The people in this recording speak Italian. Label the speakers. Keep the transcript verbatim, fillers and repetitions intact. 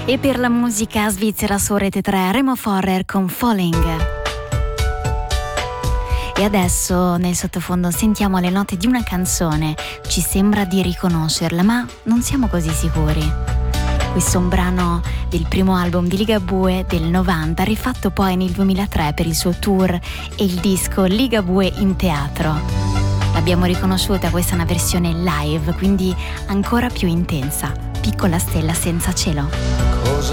Speaker 1: E per la musica svizzera su Rete tre, Remo Forrer con Falling. E adesso nel sottofondo sentiamo le note di una canzone, ci sembra di riconoscerla, ma non siamo così sicuri. Questo è un brano del primo album di Ligabue del novanta, rifatto poi nel duemilatré per il suo tour e il disco Ligabue in teatro. L'abbiamo riconosciuta, questa è una versione live, quindi ancora più intensa. Piccola stella senza cielo.